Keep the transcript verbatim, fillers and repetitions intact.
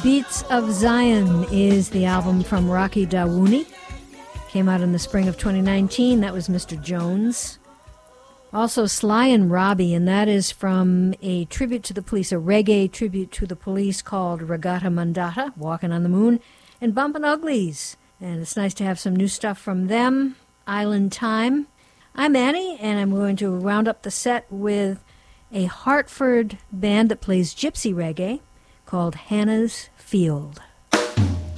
Beats of Zion is the album from Rocky Dawouni. Came out in the spring of twenty nineteen. That was Mister Jones. Also Sly and Robbie, and that is from a tribute to the police, a reggae tribute to the police called Regatta Mandata, Walking on the Moon, and Bumpin' Uglies. And it's nice to have some new stuff from them. Island Time. I'm Annie, and I'm going to round up the set with a Hartford band that plays gypsy reggae called Hannah's Field.